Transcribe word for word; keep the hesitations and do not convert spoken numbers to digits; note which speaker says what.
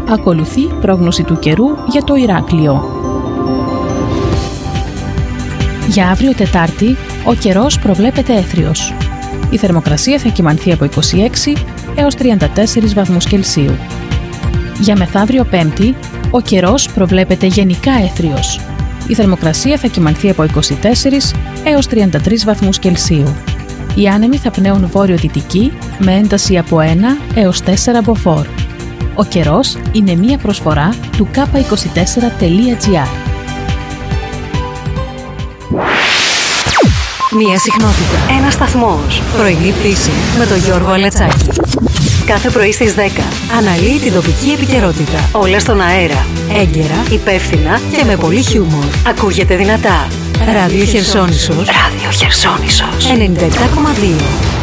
Speaker 1: Ακολουθεί πρόγνωση του καιρού για το Ηράκλειο. Για αύριο Τετάρτη, ο καιρός προβλέπεται έθριος. Η θερμοκρασία θα κυμανθεί από είκοσι έξι έως τριάντα τέσσερις βαθμούς Κελσίου. Για μεθαύριο Πέμπτη, ο καιρός προβλέπεται γενικά έθριος. Η θερμοκρασία θα κυμανθεί από είκοσι τέσσερις έως τριάντα τρεις βαθμούς Κελσίου. Οι άνεμοι θα πνέουν βόρειο-δυτική με ένταση από ένα έως τέσσερα μποφόρ. Ο καιρός είναι μία προσφορά του κάπα είκοσι τέσσερα τελεία τζι άρ.
Speaker 2: Μία συχνότητα, ένας σταθμός. Πρωινή πτήση με τον Γιώργο Αλετσάκη. Κάθε πρωί στις δέκα αναλύει την τοπική επικαιρότητα. Όλα στον αέρα. Έγκαιρα, υπεύθυνα και με πολύ χιούμορ. Ακούγεται δυνατά. Ράδιο Χερσόνησος. Ράδιο Χερσόνησος. ενενήντα επτά κόμμα δύο.